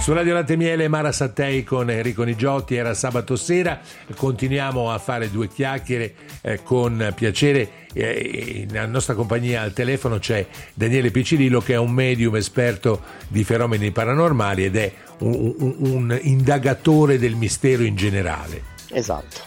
Su Radio Latte e Miele, Mara Sattei con Enrico Nigiotti. Era sabato sera, continuiamo a fare due chiacchiere con piacere. Nella nostra compagnia al telefono c'è Daniele Piccirillo, che è un medium esperto di fenomeni paranormali ed è un indagatore del mistero in generale. Esatto.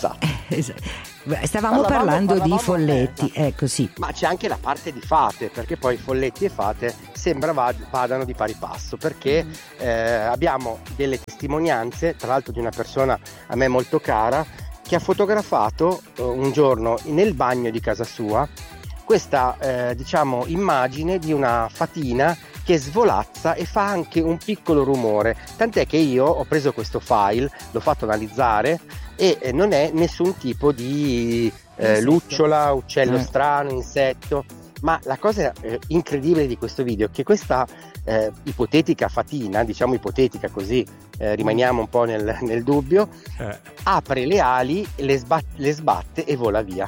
Stavamo parlando di folletti, ecco, sì. Ma c'è anche la parte di fate, perché poi folletti e fate sembra vadano di pari passo, perché abbiamo delle testimonianze, tra l'altro di una persona a me molto cara, che ha fotografato un giorno nel bagno di casa sua questa immagine di una fatina che svolazza e fa anche un piccolo rumore, tant'è che io ho preso questo file, l'ho fatto analizzare e non è nessun tipo di lucciola, uccello strano, insetto, ma la cosa incredibile di questo video è che questa ipotetica fatina, diciamo ipotetica così rimaniamo un po' nel dubbio, apre le ali, le sbatte e vola via.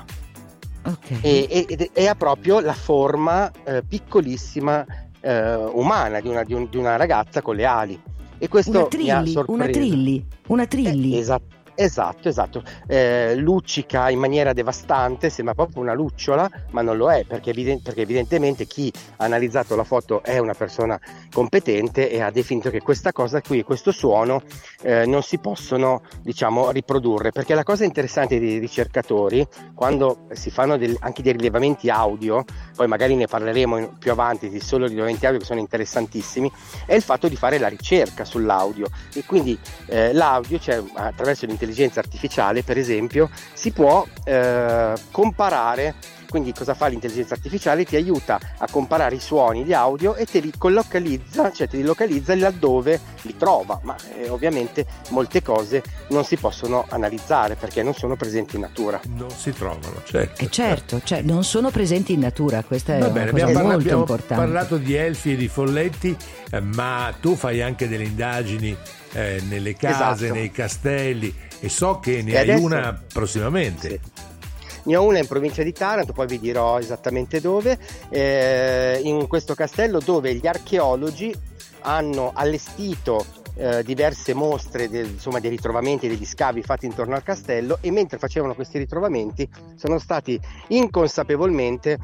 Okay. E ha proprio la forma piccolissima umana di una ragazza con le ali, e questo mi ha sorpreso. Una trilli. Esatto. Luccica in maniera devastante, sembra proprio una lucciola, ma non lo è, perché evidentemente chi ha analizzato la foto è una persona competente e ha definito che questa cosa qui, questo suono non si possono, diciamo, riprodurre, perché la cosa interessante dei ricercatori, quando si fanno anche dei rilevamenti audio, poi magari ne parleremo più avanti di solo rilevamenti audio che sono interessantissimi, è il fatto di fare la ricerca sull'audio, e quindi l'audio, cioè attraverso l'intelligenza artificiale per esempio, si può comparare. Quindi cosa fa l'intelligenza artificiale? Ti aiuta a comparare i suoni di audio e te li localizza laddove li trova, ma ovviamente molte cose non si possono analizzare perché non sono presenti in natura. Non si trovano, certo. Certo, cioè non sono presenti in natura, questa è una cosa molto importante. Abbiamo parlato di elfi e di folletti, ma tu fai anche delle indagini nelle case, esatto, nei castelli, e so che ne hai una prossimamente. Sì. Ne ho una in provincia di Taranto, poi vi dirò esattamente dove, in questo castello dove gli archeologi hanno allestito diverse mostre dei ritrovamenti, degli scavi fatti intorno al castello, e mentre facevano questi ritrovamenti sono stati inconsapevolmente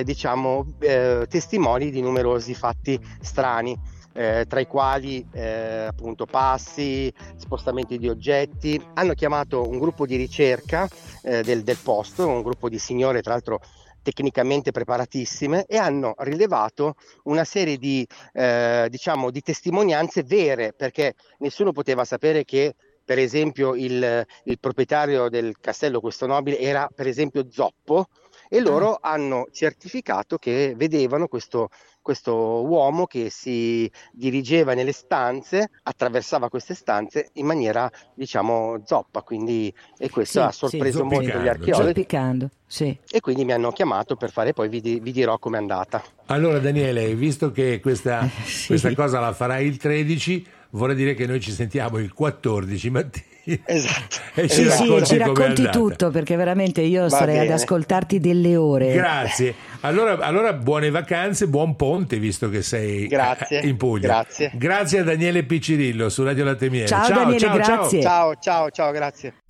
testimoni di numerosi fatti strani. Tra i quali appunto passi, spostamenti di oggetti. Hanno chiamato un gruppo di ricerca del posto, un gruppo di signore tra l'altro tecnicamente preparatissime, e hanno rilevato una serie di testimonianze vere, perché nessuno poteva sapere che per esempio il proprietario del castello, questo nobile, era per esempio zoppo, e loro hanno certificato che vedevano questo uomo che si dirigeva nelle stanze, attraversava queste stanze in maniera zoppa, quindi, e questo ha sorpreso molto gli archeologi. Zoppicando, sì. E quindi mi hanno chiamato per fare, poi vi dirò com'è andata. Allora Daniele, visto che questa cosa la farai il 13, vorrei dire che noi ci sentiamo il 14 mattina. Esatto. E ci racconti tutto, perché veramente io starei ad ascoltarti delle ore. Grazie. Allora buone vacanze, buon ponte, visto che sei in Puglia. Grazie a Daniele Piccirillo su Radio Latte e Miele. Ciao Daniele, grazie. Ciao, grazie.